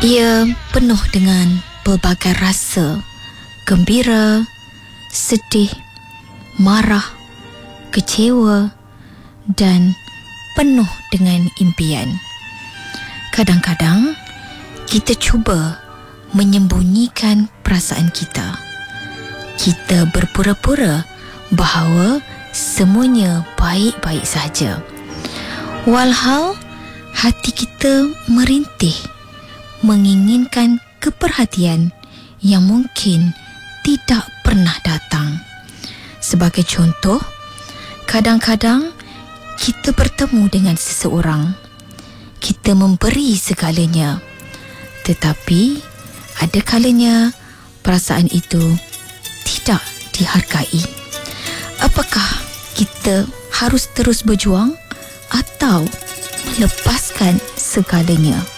Ia penuh dengan pelbagai rasa, gembira, sedih, marah, kecewa dan penuh dengan impian. Kadang-kadang kita cuba menyembunyikan perasaan kita. Kita berpura-pura bahawa semuanya baik-baik sahaja, walhal hati kita merintih, menginginkan keperhatian yang mungkin tidak pernah datang. Sebagai contoh, kadang-kadang kita bertemu dengan seseorang, kita memberi segalanya, tetapi ada kalanya perasaan itu tidak dihargai. Apakah kita harus terus berjuang atau melepaskan segalanya?